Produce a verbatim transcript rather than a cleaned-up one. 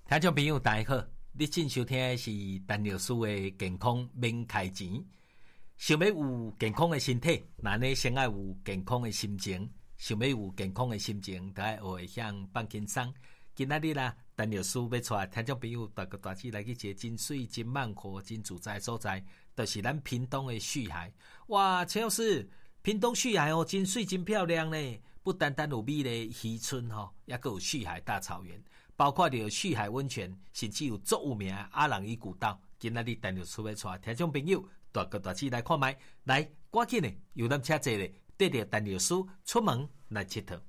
听众朋友大家好，你正收听的是陈老师的健康免开钱。想要有健康的身体，那呢先要有健康的心情。想要有健康的心情，就要学会向放轻松。今仔日啦，陈老师要带听众朋友大个大致来去一个真水、真慢活、真自在的所在，就是咱屏东的旭海。哇，陈老师，屏东旭海哦，真水真漂亮呢！不单单有美丽渔村吼，也个有旭海大草原，包括着旭海温泉，甚至有足有名的阿朗伊古道。今仔日陈老师要带听众朋友大个大致来看卖，来赶紧的游览车坐咧，带着陈老师出门来佚佗。